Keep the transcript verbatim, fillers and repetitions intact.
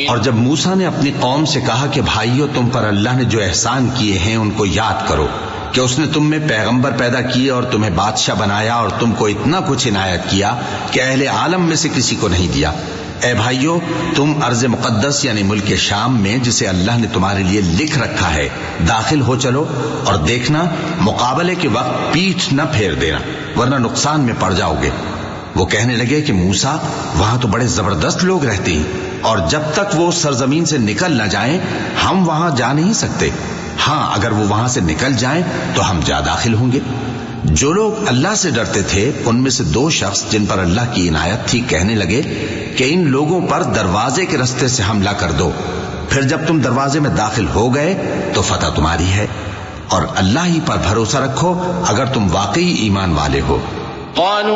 और जब मूसा ने अपनी कौम से कहा कि भाइयों, तुम पर अल्लाह ने जो एहसान किए हैं उनको याद करो कि उसने तुम में पैगंबर पैदा किए और तुम्हें बादशाह बनाया और तुमको इतना कुछ इनायत किया कि अहले आलम में से किसी को नहीं दिया। ए भाइयों, तुम अर्ज मुकद्दस यानी मुल्क शाम में, जिसे अल्लाह ने तुम्हारे लिए लिख रखा है, दाखिल हो चलो और देखना मुकाबले के वक्त पीठ न फेर देना, वरना नुकसान में पड़ जाओगे। वो कहने लगे कि मूसा, वहां तो बड़े जबरदस्त लोग रहते हैं और जब तक वो सरजमीन से निकल न जाएं हम वहां जा नहीं सकते। हाँ, अगर वो वहां से निकल जाएं तो हम जा दाखिल होंगे। जो लोग अल्लाह से डरते थे उनमें से दो शख्स जिन पर अल्लाह की इनायत थी कहने लगे कि इन लोगों पर दरवाजे के रास्ते से हमला कर दो, फिर जब तुम दरवाजे में दाखिल हो गए तो फतह तुम्हारी है और अल्लाह ही पर भरोसा रखो अगर तुम वाकई ईमान वाले हो।